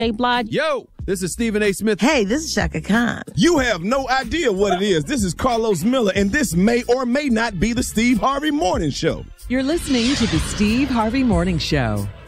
Blige. Yo, this is Stephen A. Smith. Hey, this is Shaka Khan. You have no idea what it is. This is Carlos Miller, and this may or may not be the Steve Harvey Morning Show. You're listening to the Steve Harvey Morning Show.